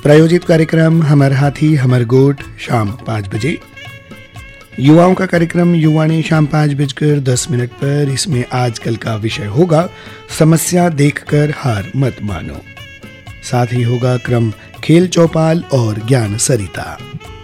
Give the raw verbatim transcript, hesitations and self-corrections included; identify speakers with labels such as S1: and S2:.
S1: प्रायोजित कार्यक्रम हमर हाथी हमर गोठ शाम पाँच बजे। युवाओं का कार्यक्रम युवाणी शाम पाँच बजकर दस मिनट पर। इसमें आजकल का विषय होगा समस्या देखकर हार मत मानो। साथ ही होगा क्रम खेल चौपाल और ज्ञान सरिता।